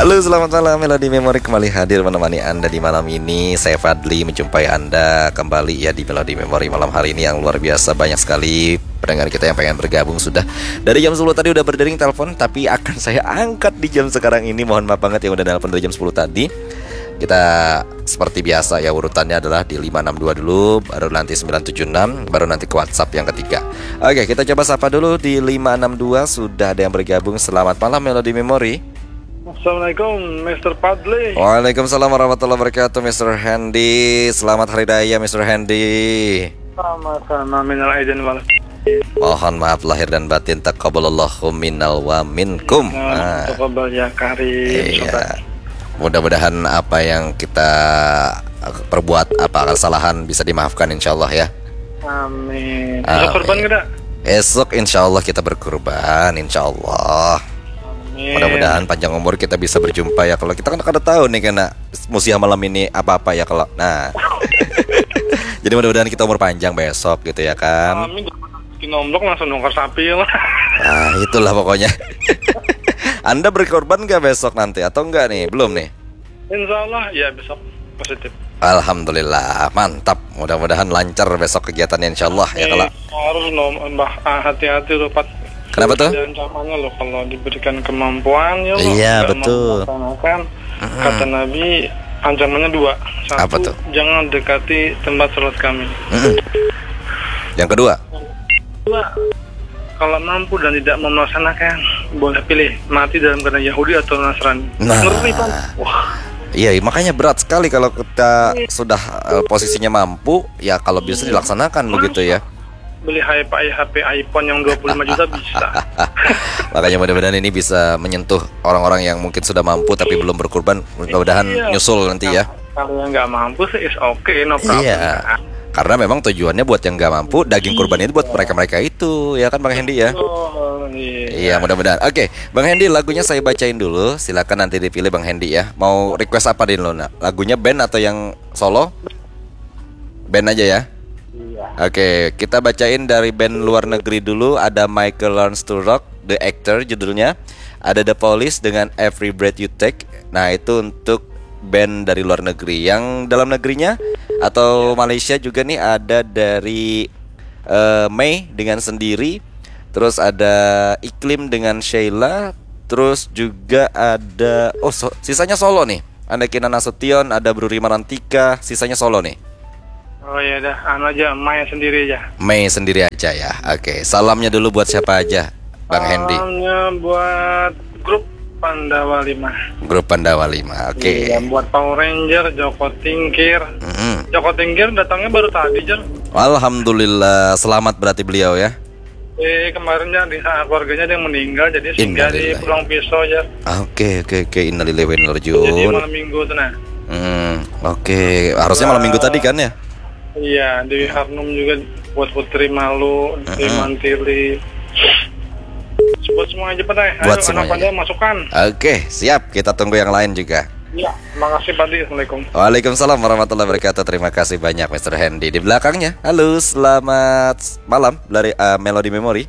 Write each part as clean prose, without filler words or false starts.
Halo, selamat malam. Melodi Memori kembali hadir menemani Anda di malam ini. Saya Fadli menjumpai Anda kembali ya di Melodi Memori malam hari ini yang luar biasa. Banyak sekali pendengar kita yang pengen bergabung sudah. Dari jam 10 tadi udah berdering telepon, tapi akan saya angkat di jam sekarang ini. Mohon maaf banget yang udah telepon dari jam 10 tadi. Kita seperti biasa ya, urutannya adalah di 562 dulu, baru nanti 976, baru nanti ke WhatsApp yang ketiga. Oke, kita coba sapa dulu di 562. Sudah ada yang bergabung. Selamat malam Melodi Memori. Assalamualaikum Mr. Fadli. Waalaikumsalam warahmatullahi wabarakatuh Mr. Handy. Selamat Hari Raya Mr. Handy. Sama-sama minal aidin wal Mohon maaf lahir dan batin. Taqabbalallahu minnal wa minkum. Taqabbal ya karim. Iya. Mudah-mudahan apa yang kita perbuat, apa kesalahan bisa dimaafkan insyaallah ya. Amin. Besok kurban enggak? Esok insyaallah kita berkurban insyaallah. Mudah-mudahan panjang umur kita bisa berjumpa ya. Kalau kita kan kada tahu nih kena musim malam ini apa-apa ya kalau. Nah. Jadi mudah-mudahan kita umur panjang besok gitu ya kan. Amin. Kinomblok langsung nongkar sapi lah. Nah, itulah pokoknya. Anda berkorban gak besok nanti atau enggak nih? Belum nih? Insyaallah ya besok positif. Alhamdulillah, mantap. Mudah-mudahan lancar besok kegiatannya insyaallah ya kalau. Harus hati-hati lupa. Kenapa tuh? Ancamannya loh kalau diberikan kemampuan ya loh. Iya betul. Kata Nabi ancamannya dua. Satu, apa tuh? Jangan dekati tempat sholat kami. Yang kedua? Dua, kalau mampu dan tidak mau melaksanakan, boleh pilih mati dalam keadaan Yahudi atau Nasrani. Nah, wah. Iya, makanya berat sekali kalau kita sudah posisinya mampu, ya kalau bisa dilaksanakan begitu ya. Beli HP iPhone yang 25 juta bisa. Makanya mudah-mudahan ini bisa menyentuh orang-orang yang mungkin sudah mampu tapi belum berkurban. Mudah-mudahan nyusul nanti ya. Kalau yang nggak mampu sih is okay, no problem. Iya. Karena memang tujuannya buat yang nggak mampu, daging kurban itu buat mereka-mereka itu, ya kan Bang Hendy ya? Iya, mudah-mudahan. Oke, Bang Hendy, lagunya saya bacain dulu. Silakan nanti dipilih Bang Hendy ya. Mau request apa di Luna? Lagunya band atau yang solo? Band aja ya. Oke, kita bacain dari band luar negeri dulu. Ada Michael Learns to Rock, The Actor judulnya. Ada The Police dengan Every Breath You Take. Nah, itu untuk band dari luar negeri. Yang dalam negerinya atau Malaysia juga nih ada dari Mei dengan Sendiri. Terus ada Iklim dengan Sheila. Terus juga ada sisanya solo nih. Ada Kinan Nasution, ada Bruri Marantika. Sisanya solo nih. Oh ya dah, aja Mei sendiri aja. Mei sendiri aja ya. Oke, salamnya dulu buat siapa aja, Bang Hendy? Salamnya buat grup Pandawa 5. Grup Pandawa 5. Oke. Iya, buat Power Ranger, Joko Tingkir. Joko Tingkir datangnya baru tadi, Jar. Alhamdulillah, selamat berarti beliau ya. Kemarinnya di saat keluarganya ada yang meninggal, jadi singgah di Pulang Pisau ya. Oke. Innalillahi wa inna ilaihi raji'un. Jadi malam minggu tuh nah. Oke, harusnya malam minggu tadi kan ya? Iya, Dewi Harnum juga buat Putri Malu, Dewi Mantili. Buat semua aja Pak. Buat semuanya. Masukkan. Oke, siap. Kita tunggu yang lain juga. Iya, terima kasih Pak. Assalamualaikum. Waalaikumsalam warahmatullahi wabarakatuh. Terima kasih banyak Mr. Handy di belakangnya. Halo, selamat malam dari Melodi Memori.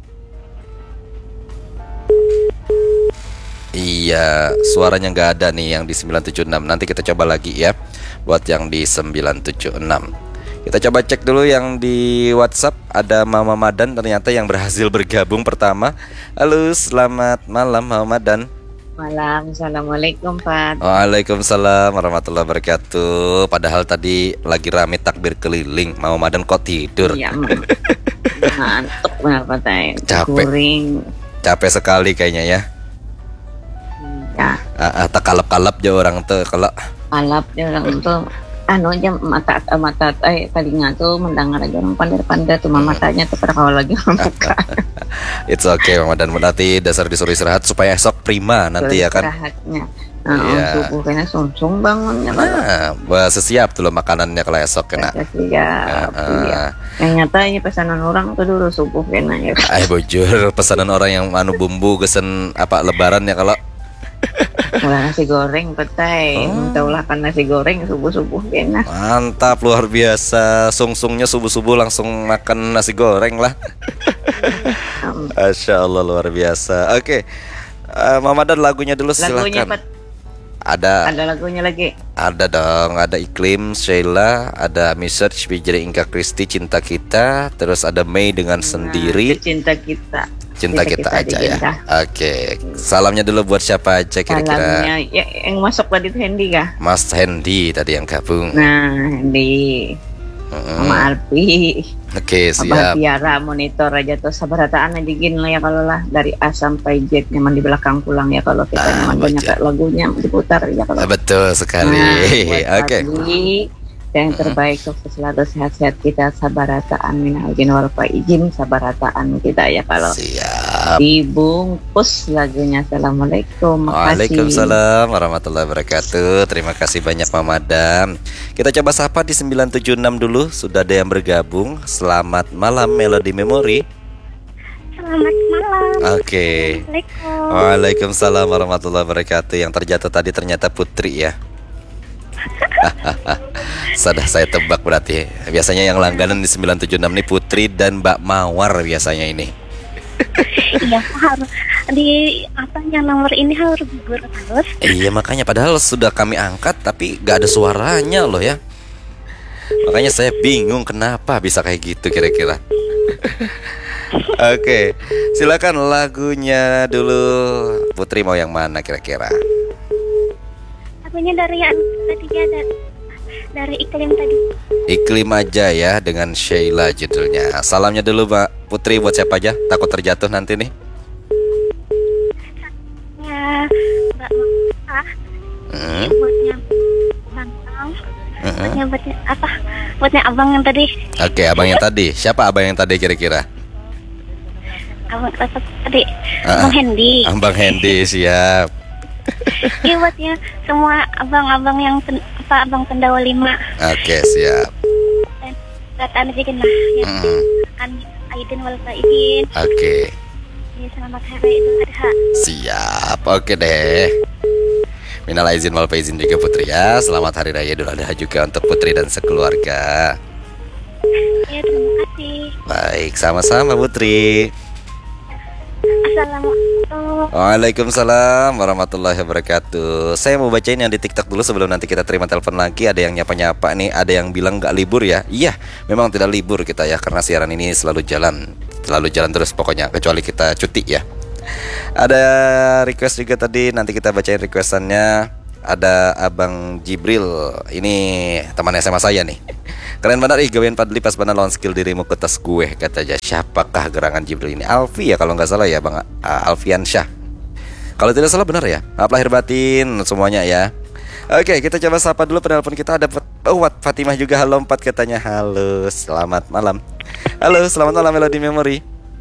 Iya, suaranya nggak ada nih yang di 976. Nanti kita coba lagi ya buat yang di 976. Kita coba cek dulu yang di WhatsApp. Ada Mama Madan ternyata yang berhasil bergabung pertama. Halo, selamat malam Mama Madan. Malam, assalamualaikum Pak. Waalaikumsalam warahmatullahi wabarakatuh. Padahal tadi lagi rame takbir keliling, Mama Madan kok tidur? Iya, ngantuk kenapa Tay? Capek. Capek sekali kayaknya ya. Ya. Tak kalap-kalap aja orang tuh kalau. Kalap dia orang tuh. Aja mata telinga tuh mendengar aja orang pandai-pandai tuh matanya tuh pada kawal lagi muka. It's okay Mama dan nanti dasar disuruh istirahat supaya esok prima nanti ya kan. Istirahatnya. Tubuh kena sungsung bangunnya. Sesiap tuh lo makanannya kalau esok kena. Siap. Yang nyata ini pesanan orang tuh dulu subuh kena ya. Bojur pesanan orang yang bumbu gesen apa lebaran ya kalau. Ulah nasi goreng petai, ulah kan nasi goreng subuh-subuh kena. Mantap luar biasa, sungsungnya subuh-subuh langsung makan nasi goreng lah. Masya Allah luar biasa. Oke, Mama dan lagunya dulu silakan. Ada lagunya lagi. Ada dong, ada Iklim, Sheila, ada Message featuring Inka Kristi, Cinta Kita, terus ada Mei dengan Sendiri. Cinta kita. Cinta kita aja ya. Oke. Salamnya dulu buat siapa aja kira-kira? Salamnya ya, yang masuk tadi itu Hendy kah? Mas Hendy tadi yang gabung. Nah, Hendy. Mama Alpi. Oke, Abah siap. Tiara monitor aja tuh sabarataan aja gini lah ya kalau lah dari A sampai Z nyaman di belakang pulang ya kalau kita nyaman banyak lagunya diputar ya kalau. Betul sekali. Oke. Yang terbaik sukses selalu sehat-sehat kita sabarataan minal aidin wal faizin sabarataan kita ya kalau. Siap. Dibungkus lagunya. Assalamualaikum. Waalaikumsalam warahmatullahi wabarakatuh. Terima kasih banyak Mama Madam. Kita coba sapa di 976 dulu. Sudah ada yang bergabung. Selamat malam Melody Memory. Selamat malam. Oke. Assalamualaikum. Waalaikumsalam warahmatullahi wabarakatuh. Yang terjatuh tadi ternyata Putri ya. Sudah saya tebak berarti. Biasanya yang langganan di 976 nih Putri dan Mbak Mawar biasanya ini. Iya, harus di apanya nomor ini harus halus. Iya makanya padahal sudah kami angkat tapi gak ada suaranya loh ya. Makanya saya bingung kenapa bisa kayak gitu kira-kira. Oke, silakan lagunya dulu. Putri mau yang mana kira-kira? Lagunya dari yang tadi dari Iklim tadi. Iklim aja ya dengan Sheila judulnya. Salamnya dulu Mbak Putri buat siapa aja? Takut terjatuh nanti nih. Ya, Mbak Mama. Buatnya Bang. Buatnya apa? Buatnya abang yang tadi. Oke, abang yang tadi. Siapa abang yang tadi kira-kira? Abang tadi. Bang Hendy. Abang Hendy siap. Iya buatnya semua abang-abang yang abang pendawa 5. Oke, siap. Dan kataan aja kan lah ya. Kan Aidin wal faizin. Oke. Ya, selamat hari Idul Adha. Siap. Oke deh. Minal aizin wal faizin juga Putri ya. Selamat hari raya Idul Adha juga untuk Putri dan sekeluarga. Ya, terima kasih. Baik, sama-sama Putri. Assalamualaikum. Waalaikumsalam warahmatullahi wabarakatuh. Saya mau bacain yang di TikTok dulu sebelum nanti kita terima telepon lagi. Ada yang nyapa-nyapa nih, ada yang bilang gak libur ya. Iya, memang tidak libur kita ya, karena siaran ini selalu jalan terus pokoknya, kecuali kita cuti ya. Ada request juga tadi, nanti kita bacain requestannya. Ada Abang Jibril, ini teman SMA saya nih. Keren benar gawean Padli pas benar lawan skill dirimu ke tas gue katanya. Siapakah gerangan Jibril ini? Alfi ya kalau nggak salah ya Bang Alfian Syah. Kalau tidak salah benar ya. Maaf lahir batin semuanya ya. Oke, kita coba sapa dulu penelpon kita. Ada Fatimah juga. Halo 4 katanya. Halo, selamat malam. Halo, selamat malam Melody Memory.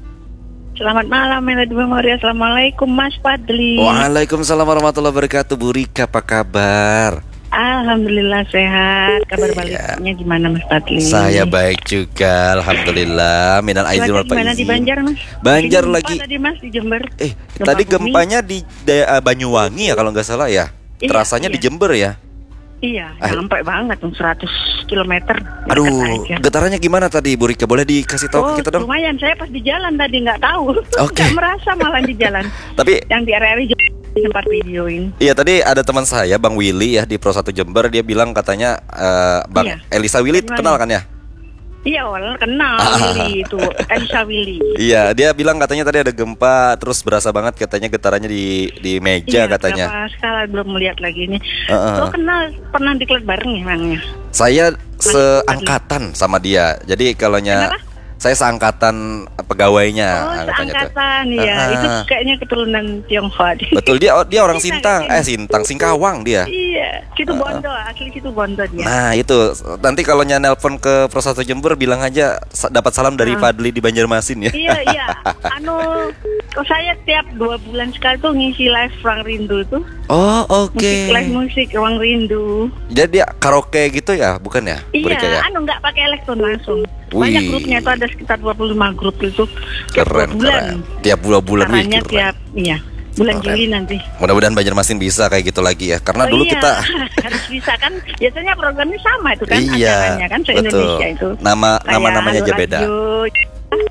Selamat malam Melody Memory. Assalamualaikum Mas Padli. Waalaikumsalam warahmatullahi wabarakatuh. Bu Rika apa kabar? Alhamdulillah sehat. Kabar baliknya gimana Mas Padli? Saya baik juga, alhamdulillah. Minal aidin wal faizin. Gimana di Banjar Mas? Banjar lagi. Tadi Mas di Jember. Tadi gempanya di Banyuwangi ya kalau nggak salah ya. Terasanya di Jember ya. Iya, sampai banget 100 km. Aduh, getarannya gimana tadi Bu Rika? Boleh dikasih tahu ke kita dong? Lumayan, saya pas di jalan tadi nggak tahu. Oke. Nggak merasa malah di jalan. Tapi yang di area sempat videoin. Iya, tadi ada teman saya Bang Willy ya di Pro 1 Jember, dia bilang katanya Bang Elisa Willy kenal kan ya? Iya, kenal Willy itu, Elisa Willy. Iya, dia bilang katanya tadi ada gempa, terus berasa banget katanya getarannya di meja katanya. Berapa skala belum melihat lagi ini. Lo kenal pernah diklat bareng ya emangnya? Saya seangkatan sama dia. Jadi kalaunya saya seangkatan pegawainya. Seangkatan ya. Itu kayaknya keturunan Tionghoa. Betul, dia orang Sintang. Singkawang dia. Iya, situ Bondo, asli situ Bondo dia. Nah, itu. Nanti kalau nelpon ke Pro 1 Jember bilang aja dapat salam dari Fadli di Banjarmasin ya. Iya. Saya tiap 2 bulan sekali tuh ngisi live Ruang Rindu tuh. Oh, oke. Live musik Ruang Rindu. Jadi dia karaoke gitu ya, bukan ya? Iya, nggak pakai elektron langsung. Banyak grupnya itu, ada sekitar 25 grup itu. Keren. Tiap bulan caranya bulan Juli nanti. Mudah-mudahan Banjarmasin bisa kayak gitu lagi ya. Karena dulu kita harus bisa kan. Biasanya programnya sama itu kan, iya, acaranya kan se-Indonesia itu. Namanya aja beda.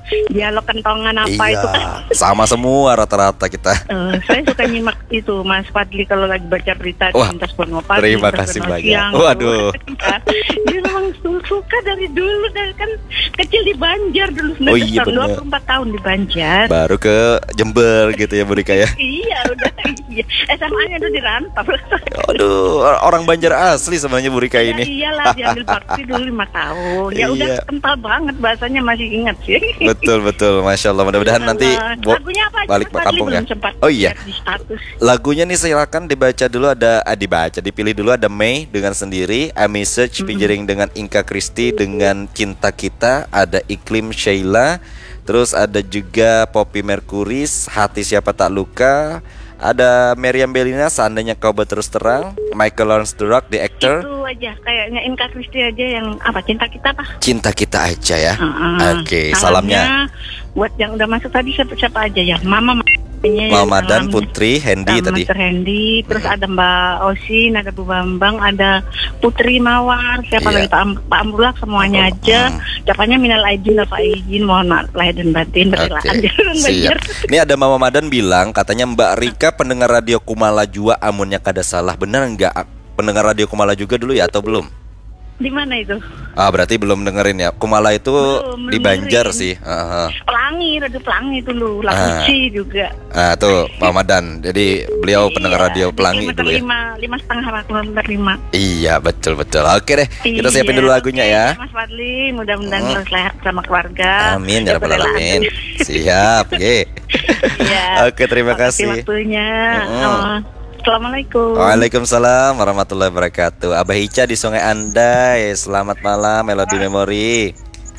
dialog kentongan apa Iya, itu kan. sama semua rata-rata kita. Saya suka nyimak itu Mas Fadli kalau lagi baca berita di Wah, lintas Bono pagi, terima lintas kasih Bono banyak. siang. Waduh. Dia memang suka dari dulu, dari kan kecil di Banjar dulu, Oh iya, 24 tahun di Banjar. Baru ke Jember gitu ya Bu Rika ya. Iya udah, iya. SMA-nya udah dirantau. Aduh, orang Banjar asli sebenarnya Bu Rika ini. Ya, iyalah, diambil bakti dulu 5 tahun. Ya udah Iya. kental banget bahasanya, masih ingat sih. Betul, Masya Allah. Mudah-mudahan nanti Lagunya apa aja, balik Mas ke Fadli? kampung ya. Belum sempat Oh iya, lihat di status. lagunya nih silakan dibaca dulu, dipilih dulu. Ada Mei dengan Sendiri, Amy Search featuring dengan Inka Christie dengan Cinta Kita, ada Iklim Sheila, terus ada juga Poppy Mercuris, Hati Siapa Tak Luka, ada Meriam Bellina, Seandainya Kau Berterus Terang, Michael Lawrence The Rock, The Actor. Itu aja, kayaknya Inka Christie aja yang apa, Cinta Kita apa? Cinta Kita aja ya. Heeh. Oke, salamnya buat yang udah masuk tadi, siapa aja ya? Mama Mamadan, Putri, Hendy tadi. Mr. Hendy, terus ada Mbak Osin, ada Bu Bambang, ada Putri Mawar, siapa Iya. lagi, Pak Ambulak, semuanya aja. Ucapannya minal aidin wal faizin, mohon maaf lahir dan batin, berrelaan jalan siap. Banjar. Ini ada Mama Madan bilang katanya Mbak Rika pendengar radio Kumala Jua, amunnya kada salah. Benar enggak pendengar radio Kumala juga dulu ya atau belum? Di mana itu? Ah, berarti belum dengerin ya. Kumala itu Belum di Banjar dengerin. sih. Pelangi, radio Pelangi dulu, Lakuci juga. Ah, tuh Mama Madan. Jadi beliau pendengar radio Pelangi dulu ya. 5,5 kilometer 5. Iya, betul. Oke deh, kita siapin dulu lagunya Oke, ya. Mas Fadli, mudah-mudahan selalu sehat sama keluarga. Amin ya rabbal alamin. Berrelaan. Siap, ye. Iya. Oke, terima kasih. Waktunya. Assalamualaikum. Waalaikumsalam warahmatullahi wabarakatuh. Abah Ica di Sungai Andai. Selamat malam Melody Memory.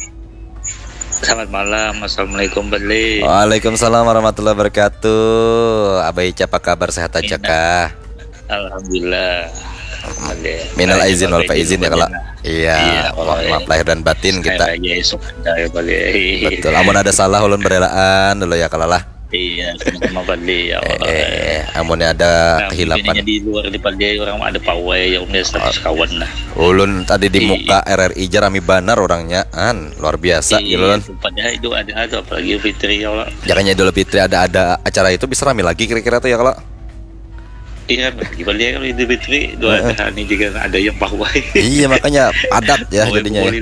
Selamat malam, Assalamualaikum Badli. Waalaikumsalam warahmatullahi wabarakatuh. Abah Ica apa kabar, sehat aja kah? Alhamdulillah. Minal aizin wal faizin ya kalau. Iya, maaf lahir dan batin kita. Betul. Amun ada salah ulun berelaan dulu ya kalau lah. Iya, sama Badli ya. Amun ada kehilapan. Di luar di Badli orang ada pawai yang biasa kawan lah. Ulun tadi di muka RRI Jarami Banar orangnya luar biasa gitu kan. Padahal itu ada apalagi Fitri ya Allah. Jangan Idul Fitri ada acara itu bisa rame lagi kira-kira tuh ya kalau. Iya, di Bali kalau Idul Fitri dua hari juga ada yang pawai. Iya, makanya adat ya jadinya ya.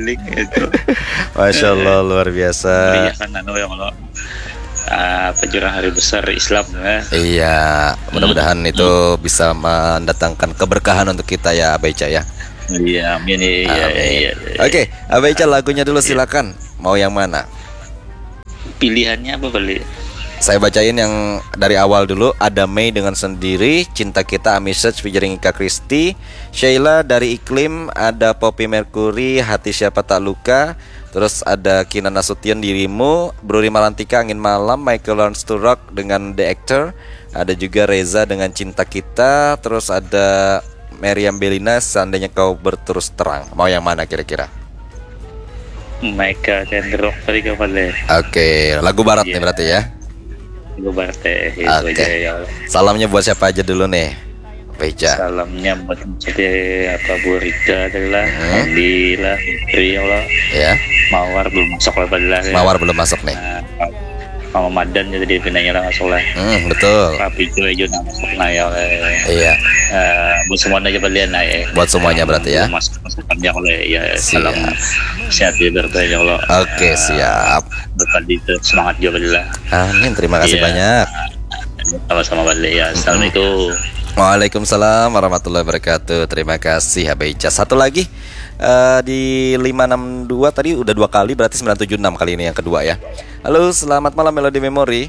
Masya Allah, luar biasa. Iya kan yang Allah. Penjuran hari besar Islam ya. Iya, mudah-mudahan itu bisa mendatangkan keberkahan untuk kita ya Abah Ica ya. Iya, amin. Iya. Oke, Abah Ica lagunya dulu silakan. Mau yang mana? Pilihannya apa Bali? Saya bacain yang dari awal dulu. Ada Mei dengan Sendiri, Cinta Kita, Amy Search featuring Ika Christie, Sheila dari Iklim, ada Poppy Mercury, Hati Siapa Tak Luka, terus ada Kinan Nasution, Dirimu, Bruri Malantika, Angin Malam, Michael Lawrence The Rock dengan The Actor, ada juga Reza dengan Cinta Kita, terus ada Meriam Bellina, Seandainya Kau Berterus Terang. Mau yang mana kira-kira? Michael dan The Rock tadi kembali. Oke, lagu barat nih berarti ya. Gue Barte itu Oke. aja ya. Salamnya buat siapa aja dulu nih, Beja? Salamnya buat Bu Rika adalah Andi lah, Putri Allah. Ya, Mawar belum masuk lah adalah. Mawar belum masuk nih. Mama Madan jadi pinanya lah masuk lah. Betul. Tapi itu aja masuk lah ya. Iya, Buat semuanya aja balian lah ya. buat semuanya berarti ya. Masukkan yang oleh ya. Siap. Salam sehat ya bertanya Allah. Oke, siap. Berkali semangat juga balilah. Amin, terima kasih Iya. banyak. Sama-sama balik ya. Assalamualaikum. Waalaikumsalam warahmatullahi wabarakatuh. Terima kasih Abah Ica. Satu lagi di 562 tadi udah 2 kali, berarti 976 kali ini yang kedua ya. Halo, selamat malam Melody Memory.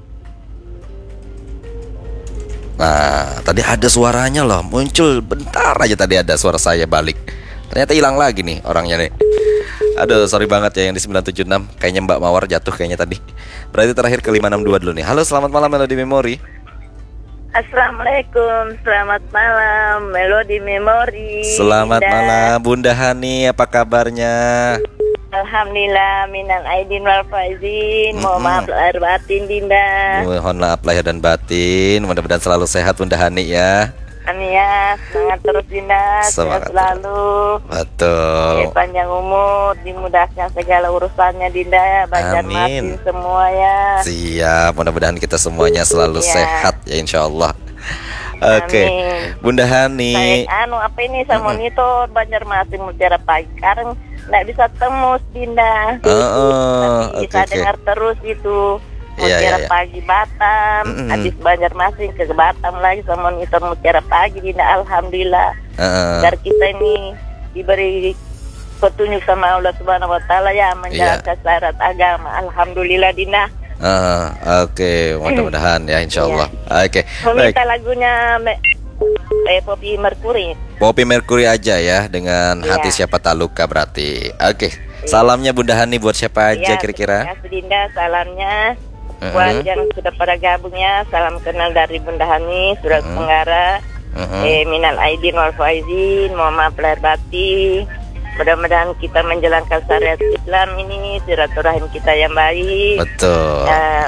Nah, tadi ada suaranya loh, muncul bentar aja tadi ada suara saya balik. Ternyata hilang lagi nih orangnya nih. Aduh, sorry banget ya yang di 976. Kayaknya Mbak Mawar jatuh kayaknya tadi. Berarti terakhir ke 562 dulu nih. Halo, selamat malam Melody Memory. Assalamualaikum, selamat malam Melody Memory. Selamat malam Bunda Hani, apa kabarnya? Alhamdulillah, minal aidin wal faizin. Mohon maaf lahir batin Dinda. Mohon maaf lahir dan batin. Mudah-mudahan selalu sehat Bunda Hani ya. Ania, semangat terus Dinda, sehat Semangat selalu. Betul. Panjang umur, dimudahkan segala urusannya Dinda, Banjarmasin Amin. semua ya. Siap, mudah-mudahan kita semuanya selalu Iya. sehat ya insya Allah. Oke, Amin. Bunda Hani. Saya apa ini sama monitor Banjarmasin Mutiara Pagi. Sekarang nggak bisa tembus Dinda. Tapi Oke, bisa dengar terus itu. Iya, Mutiara iya. Pagi Batam, habis Banjarmasin ke Batam lagi sama monitor Mutiara Pagi Dinda. Alhamdulillah. Agar kita ini diberi petunjuk sama Allah Subhanahu Wa Taala ya menjalankan syarat agama. Alhamdulillah Dinda. Oke, mudah-mudahan ya insya Allah. Oke, baik. Meminta lagunya Poppy Mercury. Poppy Mercury aja ya dengan Iya. hati siapa tak luka berarti. Oke, salamnya Bunda Hani buat siapa aja Ya, kira-kira? terima kasih Dinda, salamnya buat yang sudah pada gabung ya. Salam kenal dari Bunda Hani, Surat Tenggara. Minal aidin wal faizin, mohon maaf lahir batin. Mudah-mudahan kita menjalankan syariat Islam ini, silaturahim kita yang baik. Betul.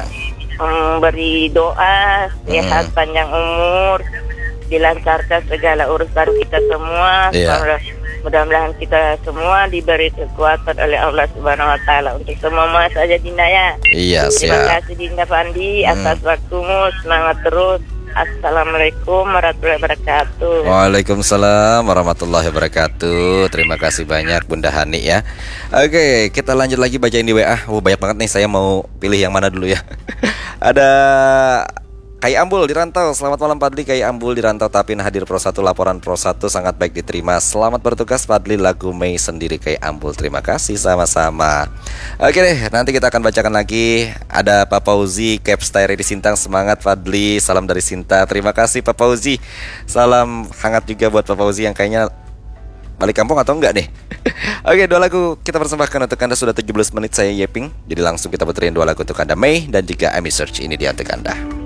Beri doa, sehat panjang umur, dilancarkan segala urusan kita semua. Iya. Mudah-mudahan kita semua diberi kekuatan oleh Allah Subhanahu Wa Taala untuk semua saja Dinda ya. Iya, Terima siap. kasih Dinda Fandi atas waktumu, semangat terus. Assalamualaikum warahmatullahi wabarakatuh. Waalaikumsalam warahmatullahi wabarakatuh. Terima kasih banyak Bunda Hani ya. Oke, kita lanjut lagi bacain di WA. Banyak banget nih, saya mau pilih yang mana dulu ya. Ada Kai Ambul di Rantau. Selamat malam Fadli. Kai Ambul di Rantau Tapin hadir Pro 1, laporan Pro 1 sangat baik diterima. Selamat bertugas Fadli, lagu Mei sendiri Kai Ambul. Terima kasih sama-sama. Oke deh, nanti kita akan bacakan lagi. Ada Pak Fauzi, Caps Tire di Sintang. Semangat Fadli, salam dari Sinta. Terima kasih Pak Fauzi. Salam hangat juga buat Pak Fauzi yang kayaknya balik kampung atau enggak nih. Oke, 2 lagu kita persembahkan untuk Anda. Sudah 17 menit saya Yeping. Jadi langsung kita puterin 2 lagu untuk Anda, Mei dan juga Amy Search. Ini dia untuk Anda.